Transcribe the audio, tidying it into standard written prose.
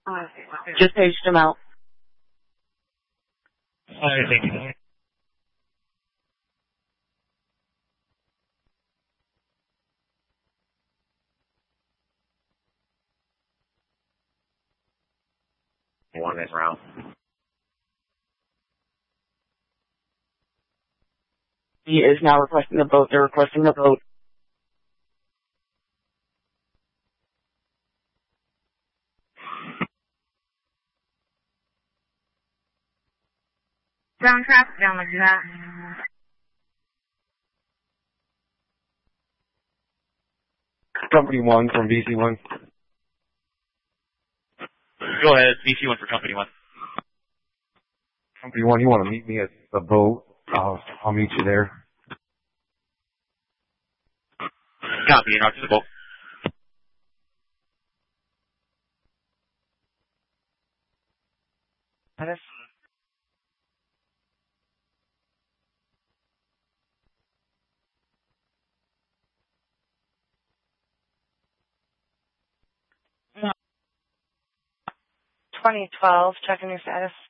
Just paged him out. Thank you. One this round. He is now requesting the vote. They're requesting the vote. Ground traffic down like that. Company 1 from VC1. Go ahead, VC1 for Company 1. Company 1, you want to meet me at the boat? I'll meet you there. Copy, and out to the boat. Status. No. 2012, checking your status.